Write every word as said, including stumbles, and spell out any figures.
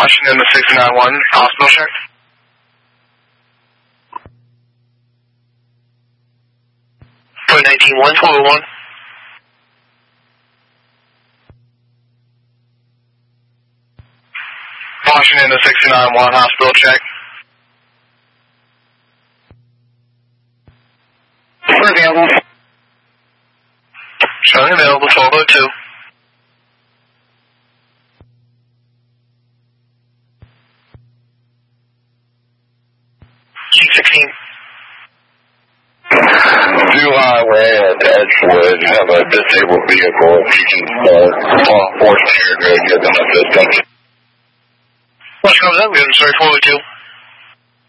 Washington to six nine one, hospital check. Point nineteen one, twelve oh one. Washington to six nine one, hospital check. We're available. Showing available, twelve oh two. G sixteen. View Highway at Edgewood, you have a disabled vehicle. If you can uh, call Force Air, get enough distance. What's comes up? We have sorry, four oh two.